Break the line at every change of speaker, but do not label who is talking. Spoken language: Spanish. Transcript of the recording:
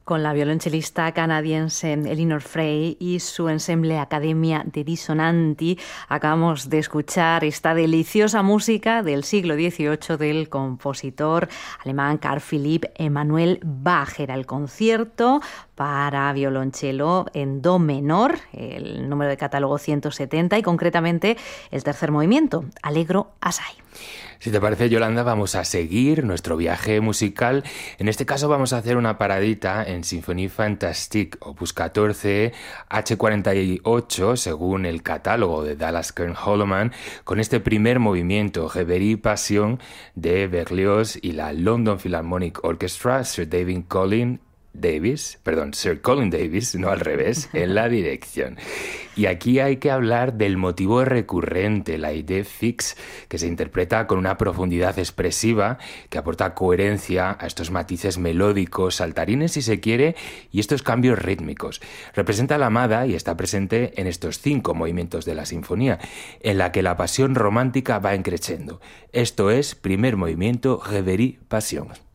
Con la violonchelista canadiense Elinor Frey y su ensemble Academia de Dissonanti acabamos de escuchar esta deliciosa música del siglo XVIII del compositor alemán Carl Philipp Emanuel Bach. Era el concierto para violonchelo en do menor, el número de catálogo 170 y concretamente el tercer movimiento, Allegro assai.
Si te parece, Yolanda, vamos a seguir nuestro viaje musical. En este caso vamos a hacer una paradita en Symphonie Fantastique, opus 14, H48, según el catálogo de Dallas Kern-Holloman, con este primer movimiento, Reverie Passion, de Berlioz y la London Philharmonic Orchestra, Sir Colin Davis, no al revés, en la dirección. Y aquí hay que hablar del motivo recurrente, la idée fixe, que se interpreta con una profundidad expresiva que aporta coherencia a estos matices melódicos, saltarines si se quiere, y estos cambios rítmicos. Representa la amada y está presente en estos 5 movimientos de la sinfonía, en la que la pasión romántica va creciendo. Esto es primer movimiento, Reverie Passion.